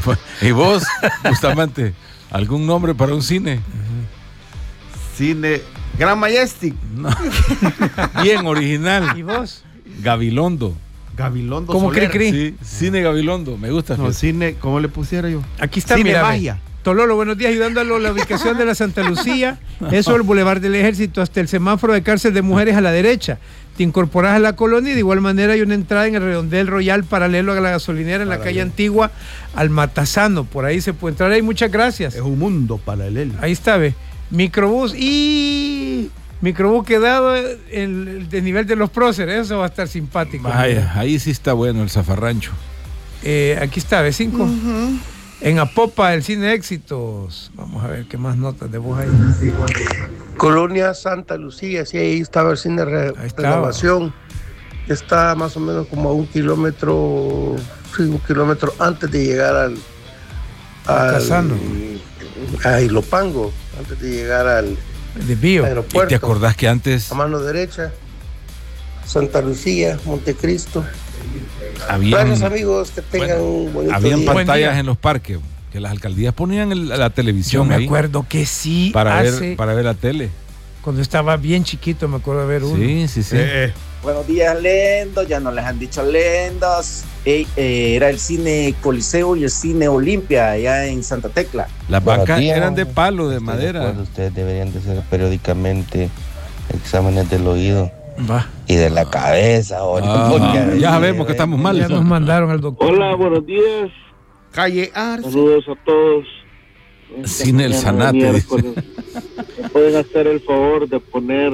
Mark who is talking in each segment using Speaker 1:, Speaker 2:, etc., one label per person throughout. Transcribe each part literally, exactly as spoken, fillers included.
Speaker 1: ¿Y vos, Bustamante, algún nombre para un cine?
Speaker 2: Uh-huh. Cine Gran Majestic.
Speaker 1: No. Bien original.
Speaker 3: ¿Y vos?
Speaker 1: Gabilondo.
Speaker 2: Gabilondo
Speaker 3: ¿Cómo
Speaker 2: Soler.
Speaker 3: Cri-Cri?
Speaker 1: Sí, cine Gabilondo, me gusta.
Speaker 2: No, cine, ¿cómo le pusiera yo?
Speaker 3: Aquí está,
Speaker 2: Cine
Speaker 3: mira,
Speaker 2: Magia.
Speaker 3: Tololo, buenos días, ayudándolo a la ubicación de la Santa Lucía, eso el Boulevard del Ejército hasta el semáforo de cárcel de mujeres a la derecha. Te incorporas a la colonia y de igual manera hay una entrada en el redondel Royal paralelo a la gasolinera en la calle Antigua al Matasano. Por ahí se puede entrar ahí, muchas gracias.
Speaker 2: Es un mundo paralelo.
Speaker 3: Ahí está, ve. Microbús y microbús quedado en el desnivel de los próceres, eso va a estar simpático.
Speaker 1: Vaya, ahí sí está bueno el zafarrancho.
Speaker 3: Eh, aquí está, ve cinco.
Speaker 4: Uh-huh.
Speaker 3: En Apopa, el Cine Éxitos. Vamos a ver qué más notas de vos ahí.
Speaker 5: Colonia Santa Lucía, sí, ahí estaba el cine de renovación. Está más o menos como a un kilómetro, sí, un kilómetro antes de llegar al, al a Ilopango, antes de llegar al
Speaker 3: desvío.
Speaker 5: aeropuerto.
Speaker 1: ¿Y te acordás que antes
Speaker 5: a mano derecha, Santa Lucía, Montecristo?
Speaker 1: Habían,
Speaker 5: Gracias, amigos, que tengan
Speaker 1: bueno,
Speaker 5: un bonito
Speaker 1: habían
Speaker 5: día.
Speaker 1: pantallas en los parques que las alcaldías ponían el, la televisión.
Speaker 3: Yo me
Speaker 1: ahí
Speaker 3: acuerdo que sí
Speaker 1: para
Speaker 3: hace,
Speaker 1: ver para ver la tele.
Speaker 3: Cuando estaba bien chiquito me acuerdo de ver uno.
Speaker 1: Sí, sí, sí.
Speaker 6: Eh. Buenos días, lendos. Ya no les han dicho lendos. Eh, eh, era el cine Coliseo y el cine Olimpia allá en Santa Tecla.
Speaker 1: Las bancas eran de palo, de madera.
Speaker 7: De acuerdo, ustedes deberían de hacer periódicamente exámenes del oído.
Speaker 3: Va.
Speaker 7: Y de la cabeza.
Speaker 1: Ah, porque ya sabemos que estamos mal.
Speaker 3: Ya nos mandaron al doctor.
Speaker 8: Hola, buenos días.
Speaker 2: Calle Arce.
Speaker 8: Saludos a todos.
Speaker 1: Cine El Sanate.
Speaker 8: ¿Me pueden hacer el favor de poner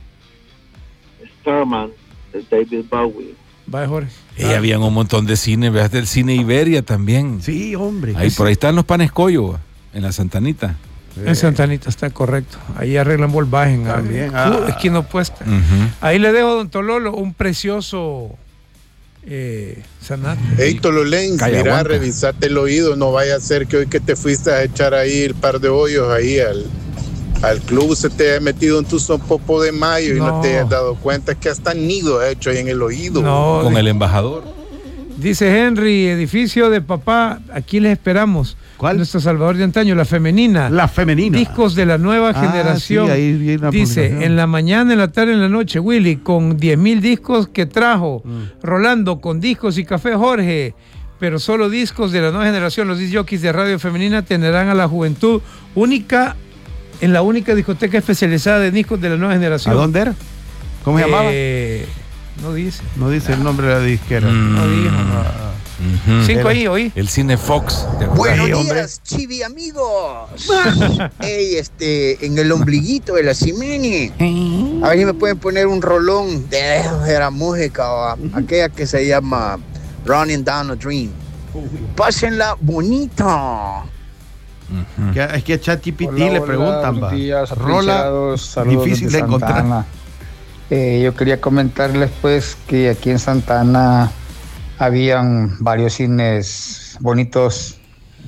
Speaker 8: Starman de David Bowie?
Speaker 3: Va, Jorge.
Speaker 1: Y ah. habían un montón de cine, veas del cine Iberia también.
Speaker 2: Sí, hombre.
Speaker 1: Ahí por ahí están los panes Coyo, en la Santanita.
Speaker 3: En Santanita está correcto. Ahí arreglan Volkswagen.
Speaker 2: También.
Speaker 3: Ah,
Speaker 2: Ah.
Speaker 3: esquina opuesta.
Speaker 1: Uh-huh.
Speaker 3: Ahí le dejo, don Tololo, un precioso eh, Sanate.
Speaker 9: Hey, Tololens,
Speaker 1: Calla,
Speaker 9: mira,
Speaker 1: aguanta.
Speaker 9: revisate el oído. No vaya a ser que hoy que te fuiste a echar ahí el par de hoyos ahí al, al club se te haya metido en tu popo de mayo y no,
Speaker 3: No.
Speaker 9: te hayas dado cuenta que hasta nido ha hecho ahí en el oído.
Speaker 3: No,
Speaker 1: Con
Speaker 3: de-
Speaker 1: el embajador.
Speaker 3: Dice Henry, edificio de papá, aquí les esperamos.
Speaker 2: ¿Cuál?
Speaker 3: Nuestro Salvador de antaño, la femenina.
Speaker 2: La femenina.
Speaker 3: Discos de la nueva
Speaker 2: Ah,
Speaker 3: generación.
Speaker 2: sí, ahí vi una
Speaker 3: Dice,
Speaker 2: publicación.
Speaker 3: en la mañana, en la tarde, en la noche, Willy, con diez mil discos que trajo.
Speaker 2: Mm.
Speaker 3: Rolando, con discos y café Jorge. Pero solo discos de la nueva generación. Los disc jockeys de radio femenina tendrán a la juventud única, en la única discoteca especializada de discos de la nueva generación.
Speaker 2: ¿A dónde era? ¿Cómo se llamaba?
Speaker 3: Eh, no dice.
Speaker 2: No dice el nombre de la disquera.
Speaker 1: Mm.
Speaker 3: No dijo.
Speaker 1: Uh-huh.
Speaker 3: Cinco
Speaker 2: Era-
Speaker 3: ahí, oí.
Speaker 1: El cine Fox. ¿te acuerdas?
Speaker 4: Buenos
Speaker 2: Ay, hombre.
Speaker 4: días, chivi amigos. Ey, este, en el ombliguito de la Cimeni. A ver si me pueden poner un rolón de, de la música, o aquella que se llama Running Down a Dream. Pásenla bonita.
Speaker 1: Uh-huh.
Speaker 2: Que- es que a ChatGPT
Speaker 10: Hola,
Speaker 2: le
Speaker 10: hola,
Speaker 2: preguntan,
Speaker 10: buenos
Speaker 2: va.
Speaker 10: días,
Speaker 2: Rola
Speaker 10: apreciados, saludos
Speaker 2: difícil
Speaker 10: desde
Speaker 2: de encontrar.
Speaker 10: Santa Ana. Eh, yo quería comentarles pues que aquí en Santa Ana habían varios cines bonitos.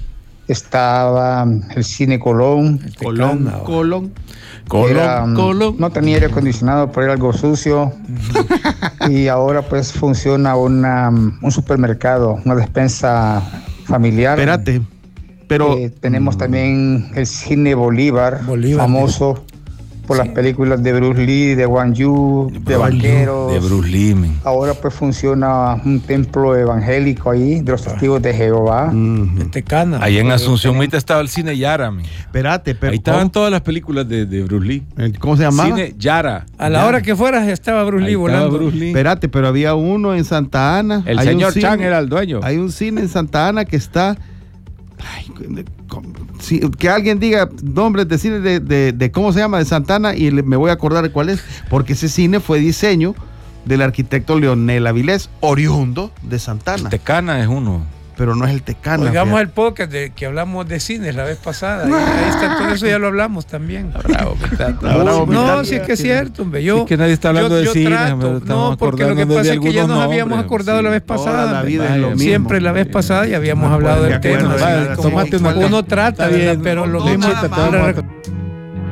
Speaker 10: Estaba el cine Colón.
Speaker 2: Colón,
Speaker 3: Tecana,
Speaker 2: Colón.
Speaker 1: Colón,
Speaker 10: Era, um,
Speaker 1: Colón.
Speaker 10: No tenía aire acondicionado, pero era algo sucio. Y ahora pues funciona una, un supermercado, una despensa familiar.
Speaker 2: Espérate. Pero
Speaker 10: Eh, tenemos también el cine Bolívar,
Speaker 3: Bolívar,
Speaker 10: famoso por
Speaker 3: sí.
Speaker 10: las películas de Bruce Lee, de Wang Yu, de
Speaker 1: Wang Yu,
Speaker 10: vaqueros.
Speaker 1: de Bruce Lee, man.
Speaker 10: Ahora pues funciona un templo evangélico ahí, de los testigos de Jehová.
Speaker 2: mm,
Speaker 3: Tecana.
Speaker 1: Ahí en Asunción ahorita estaba el cine Yara, man.
Speaker 2: espérate, pero
Speaker 1: Ahí estaban
Speaker 2: ¿cómo,
Speaker 1: todas las películas de, de Bruce Lee.
Speaker 2: ¿cómo se llamaba?
Speaker 1: Cine Yara.
Speaker 3: A la
Speaker 1: Yara.
Speaker 3: hora que fueras estaba Bruce Lee
Speaker 1: Ahí estaba
Speaker 3: volando.
Speaker 1: Bruce Lee.
Speaker 2: Espérate, pero había uno en Santa Ana.
Speaker 1: El
Speaker 2: Hay un
Speaker 1: señor
Speaker 2: cine-
Speaker 1: Chan era el dueño.
Speaker 2: Hay un cine en Santa Ana que está. Ay, de- com- sí, que alguien diga nombres de cine de, de, de cómo se llama de Santa Ana y le- me voy a acordar de cuál es, porque ese cine fue diseño del arquitecto Leonel Avilés, oriundo de Santa Ana,
Speaker 1: Tecana es uno.
Speaker 2: pero no es el Tecana.
Speaker 3: Oigamos
Speaker 2: fíjate.
Speaker 3: el podcast de que hablamos de cines la vez pasada. Ahí, ahí está, todo eso ya lo hablamos también.
Speaker 1: Bravo,
Speaker 2: Bravo,
Speaker 3: No,
Speaker 2: Mitad.
Speaker 3: sí es que es cierto, hombre. Yo,
Speaker 1: Es que nadie está hablando
Speaker 3: yo-
Speaker 1: de
Speaker 3: yo
Speaker 1: cine,
Speaker 3: trato.
Speaker 1: hombre, estamos
Speaker 3: No, porque lo que
Speaker 1: acordándonos
Speaker 3: pasa
Speaker 1: de
Speaker 3: es que ya nos
Speaker 1: algunos
Speaker 3: habíamos
Speaker 1: nombres,
Speaker 3: acordado
Speaker 1: sí.
Speaker 3: la vez
Speaker 2: Toda
Speaker 3: pasada.
Speaker 2: la
Speaker 3: hombre.
Speaker 2: vida es
Speaker 1: Vaya,
Speaker 2: lo mismo.
Speaker 3: Siempre la vez pasada ya habíamos hablado
Speaker 2: de
Speaker 3: del
Speaker 2: acuerdo,
Speaker 3: tema.
Speaker 2: de
Speaker 3: ¿verdad?
Speaker 2: acuerdo.
Speaker 3: Como
Speaker 1: Tómate una
Speaker 3: uno
Speaker 1: copa.
Speaker 3: trata,
Speaker 1: Está bien,
Speaker 3: ¿verdad? Pero
Speaker 1: no,
Speaker 3: lo
Speaker 1: no,
Speaker 3: mismo
Speaker 1: nada más.
Speaker 3: para-